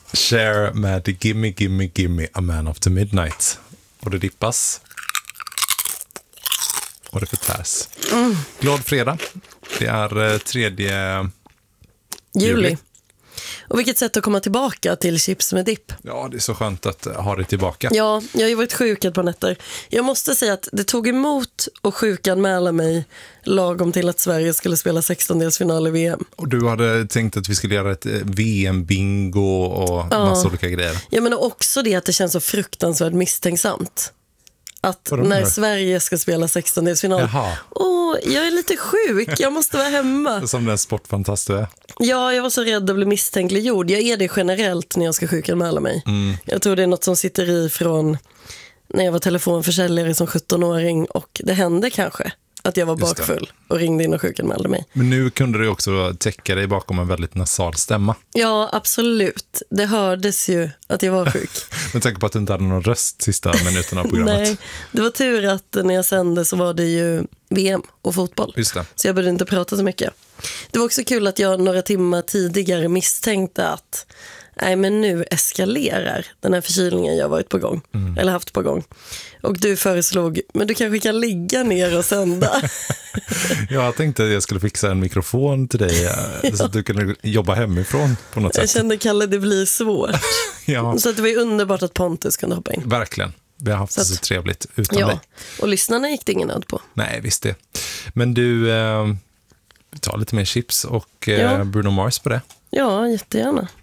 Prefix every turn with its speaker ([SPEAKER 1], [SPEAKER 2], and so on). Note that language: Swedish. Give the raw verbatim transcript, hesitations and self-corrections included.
[SPEAKER 1] Cher med Gimme, Gimme, Gimme, A Man After Midnight. Och det dippas. Och det förtärs. Mm. Glad fredag. Det är eh, tredje
[SPEAKER 2] juli.
[SPEAKER 1] juli.
[SPEAKER 2] Och vilket sätt att komma tillbaka till chips med dipp.
[SPEAKER 1] Ja, det är så skönt att ha det tillbaka.
[SPEAKER 2] Ja, jag har ju varit sjuk ett par nätter. Jag måste säga att det tog emot att sjukanmäla mig lagom till att Sverige skulle spela sextondelsfinal i V M.
[SPEAKER 1] Och du hade tänkt att vi skulle göra ett V M-bingo och
[SPEAKER 2] ja.
[SPEAKER 1] massa olika grejer.
[SPEAKER 2] Ja, men också det att det känns så fruktansvärt misstänksamt. Att när menar? Sverige ska spela sextondelsfinal.
[SPEAKER 1] Jaha.
[SPEAKER 2] Åh, jag är lite sjuk, jag måste vara hemma.
[SPEAKER 1] Som den sportfantast du är.
[SPEAKER 2] Ja, jag var så rädd att bli misstänkliggjord. Jag är det generellt när jag ska sjukanmäla mig. Mm. Jag tror det är något som sitter i från när jag var telefonförsäljare som sjuttonåring. Och det hände kanske att jag var bakfull och ringde in och sjukanmälde mig.
[SPEAKER 1] Men nu kunde du också täcka dig bakom en väldigt nasal stämma.
[SPEAKER 2] Ja, absolut. Det hördes ju att jag var sjuk.
[SPEAKER 1] Men tänk på att du inte hade någon röst sista minuterna av programmet.
[SPEAKER 2] Nej, det var tur att när jag sände så var det ju V M och fotboll.
[SPEAKER 1] Just det.
[SPEAKER 2] Så jag började inte prata så mycket. Det var också kul att jag några timmar tidigare misstänkte att nej, men nu eskalerar den här förkylningen jag varit på gång. Mm. Eller haft på gång. Och du föreslog, men du kanske kan ligga ner och sända.
[SPEAKER 1] Jag tänkte att jag skulle fixa en mikrofon till dig ja. Så att du kunde jobba hemifrån på något sätt.
[SPEAKER 2] Jag kände, Kalle, det blir svårt.
[SPEAKER 1] Ja.
[SPEAKER 2] Så att det var ju underbart att Pontus kunde hoppa in.
[SPEAKER 1] Verkligen. Vi har haft så det så att, trevligt utan
[SPEAKER 2] ja.
[SPEAKER 1] dig.
[SPEAKER 2] Och lyssnarna gick det ingen nöd på.
[SPEAKER 1] Nej, visst det. Men du, eh, vi tar lite mer chips och eh, ja. Bruno Mars på det.
[SPEAKER 2] Ja, jättegärna.